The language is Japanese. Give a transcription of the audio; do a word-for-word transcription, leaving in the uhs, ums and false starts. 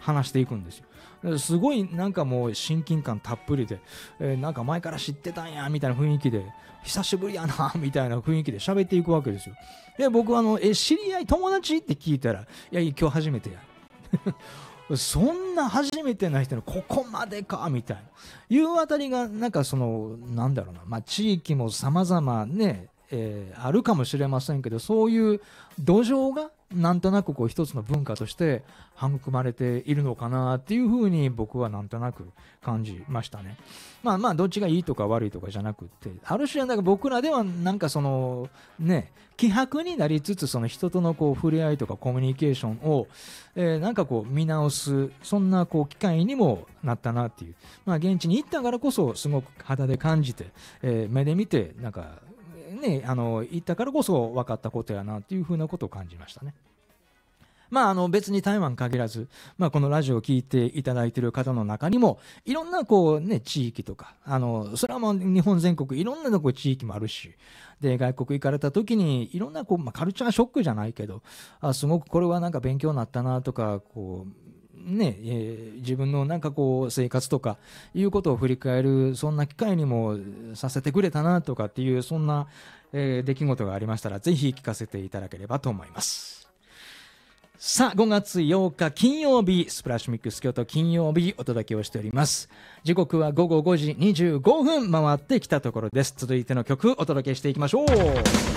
話していくんですよ。すごいなんかもう親近感たっぷりで、えー、なんか前から知ってたんやみたいな雰囲気で、久しぶりやなみたいな雰囲気で喋っていくわけですよ。で僕はあのえ知り合い友達って聞いたら、いや今日初めてやそんな初めてな人のここまでかみたいないうあたりがなんかそのなんだろうな、まあ、地域も様々ね、えー、あるかもしれませんけど、そういう土壌がなんとなくこう一つの文化として育まれているのかなっていうふうに僕はなんとなく感じましたね。まあまあどっちがいいとか悪いとかじゃなくって、ある種なんか僕らではなんかそのね希薄になりつつ、その人とのこう触れ合いとかコミュニケーションを、えー、なんかこう見直す、そんなこう機会にもなったなっていう、まあ現地に行ったからこそすごく肌で感じて、えー、目で見てなんかね、あの行ったからこそ分かったことやなっていうふうなことを感じましたね。まあ、あの別に台湾限らず、まあ、このラジオを聞いていただいている方の中にもいろんなこう、ね、地域とか、あのそれはもう日本全国いろんなとこ地域もあるし、で外国行かれた時にいろんなこう、まあ、カルチャーショックじゃないけど、あすごくこれはなんか勉強になったなとか、こうねえー、自分のなんかこう生活とかいうことを振り返る、そんな機会にもさせてくれたなとかっていう、そんな、えー、出来事がありましたらぜひ聞かせていただければと思います。さあごがつようか金曜日、スプラッシュミックス京都金曜日お届けをしております。時刻はごごごじにじゅうごふん回ってきたところです。続いての曲お届けしていきましょう。